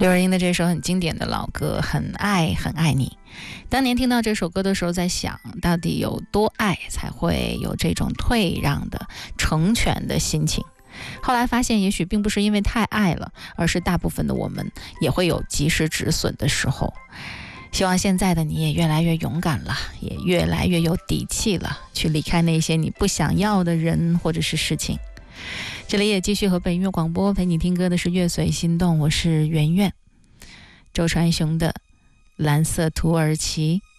刘若英的这首很经典的老歌《很爱很爱你》，当年听到这首歌的时候在想，到底有多爱才会有这种退让的成全的心情。后来发现也许并不是因为太爱了，而是大部分的我们也会有及时止损的时候。希望现在的你也越来越勇敢了，也越来越有底气了，去离开那些你不想要的人或者是事情。这里也继续和北音乐广播陪你听歌的是乐随心动，我是圆圆。周传雄的蓝色土耳其。